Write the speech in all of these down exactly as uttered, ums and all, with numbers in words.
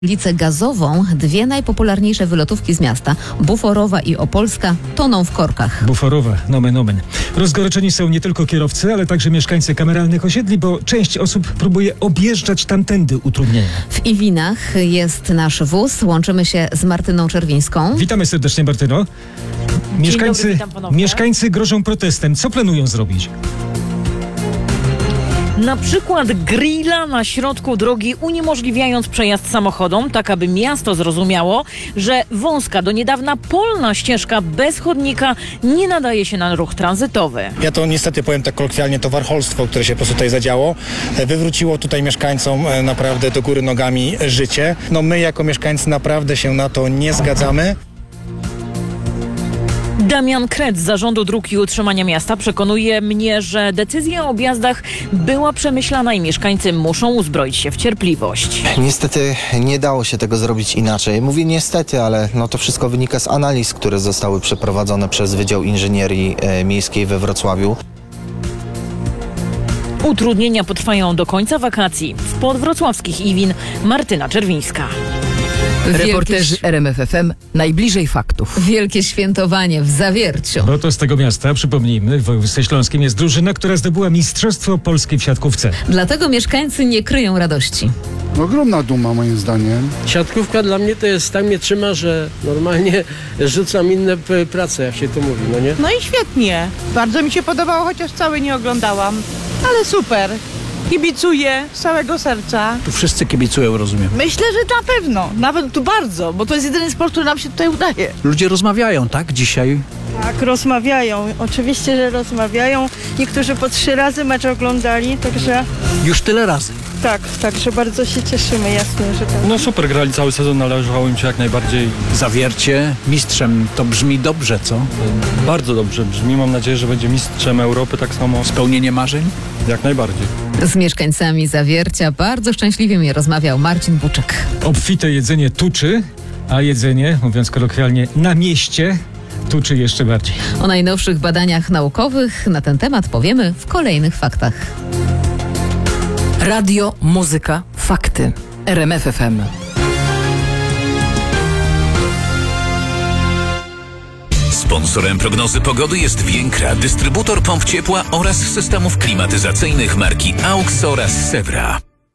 Ulicę Gazową dwie najpopularniejsze wylotówki z miasta, Buforowa i Opolska, toną w korkach. Buforowa, nomen omen. Rozgoryczeni są nie tylko kierowcy, ale także mieszkańcy kameralnych osiedli, bo część osób próbuje objeżdżać tamtędy utrudnienia. W Iwinach jest nasz wóz. Łączymy się z Martyną Czerwińską. Witamy serdecznie, Martyno. Mieszkańcy, Dzień dobry, witam ponownie. mieszkańcy grożą protestem. Co planują zrobić? Na przykład grilla na środku drogi, uniemożliwiając przejazd samochodom, tak aby miasto zrozumiało, że wąska, do niedawna polna ścieżka bez chodnika nie nadaje się na ruch tranzytowy. Ja to niestety powiem tak kolokwialnie, to warcholstwo, które się po prostu tutaj zadziało, wywróciło tutaj mieszkańcom naprawdę do góry nogami życie. No my jako mieszkańcy naprawdę się na to nie zgadzamy. Damian Kret z Zarządu Dróg i Utrzymania Miasta przekonuje mnie, że decyzja o objazdach była przemyślana i mieszkańcy muszą uzbroić się w cierpliwość. Niestety nie dało się tego zrobić inaczej. Mówię niestety, ale no to wszystko wynika z analiz, które zostały przeprowadzone przez Wydział Inżynierii e, Miejskiej we Wrocławiu. Utrudnienia potrwają do końca wakacji. Z podwrocławskich Iwin Martyna Czerwińska. Reporterzy R M F F M najbliżej faktów. Wielkie świętowanie w Zawierciu. Bo to z tego miasta, przypomnijmy, w województwie śląskim jest drużyna, która zdobyła Mistrzostwo Polski w siatkówce. Dlatego mieszkańcy nie kryją radości. Ogromna duma moim zdaniem. Siatkówka dla mnie to jest, tak mnie trzyma, że normalnie rzucam inne p- prace, jak się to mówi, no nie? No i świetnie. Bardzo mi się podobało, chociaż cały nie oglądałam. Ale super. Kibicuję z całego serca. Tu wszyscy kibicują, rozumiem. Myślę, że na pewno. Nawet tu bardzo, bo to jest jedyny sport, który nam się tutaj udaje. Ludzie rozmawiają, tak? Dzisiaj. Tak, rozmawiają. Oczywiście, że rozmawiają. Niektórzy po trzy razy mecz oglądali, także Już tyle razy. tak, także bardzo się cieszymy, jasne, że tak. No super, grali cały sezon, należało im się jak najbardziej. Zawiercie mistrzem, to brzmi dobrze, co? Bardzo dobrze brzmi, mam nadzieję, że będzie mistrzem Europy tak samo, Spełnienie marzeń? jak najbardziej. Z mieszkańcami Zawiercia bardzo szczęśliwie mi rozmawiał Marcin Buczek. Obfite jedzenie tuczy, a jedzenie, mówiąc kolokwialnie, na mieście tuczy jeszcze bardziej. O najnowszych badaniach naukowych na ten temat powiemy w kolejnych faktach. Radio, muzyka, fakty. R M F F M. Sponsorem prognozy pogody jest Więkra, dystrybutor pomp ciepła oraz systemów klimatyzacyjnych marki AUX oraz Sewra.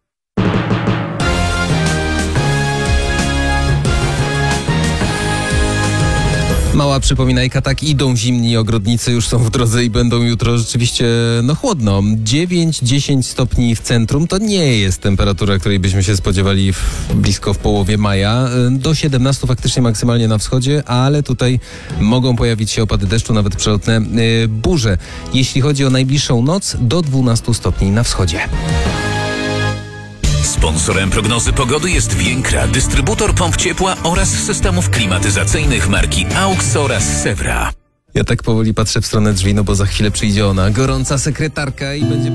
Mała przypominajka, tak, idą zimni ogrodnicy, już są w drodze i będą jutro rzeczywiście, no chłodno. dziewięć dziesięć stopni w centrum to nie jest temperatura, której byśmy się spodziewali w, blisko w połowie maja. Do siedemnastu faktycznie maksymalnie na wschodzie, ale tutaj mogą pojawić się opady deszczu, nawet przelotne yy, burze. Jeśli chodzi o najbliższą noc, do dwunastu stopni na wschodzie. Sponsorem prognozy pogody jest Więkra, dystrybutor pomp ciepła oraz systemów klimatyzacyjnych marki AUX oraz Sewra. Ja tak powoli patrzę w stronę drzwi, no bo za chwilę przyjdzie ona, gorąca sekretarka i będzie...